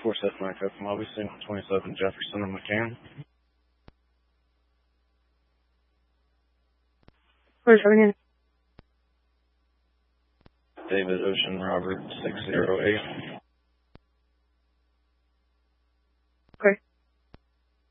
479 Custom Lobby, St. 27 Jefferson and McCann. 479. David Ocean Robert 608.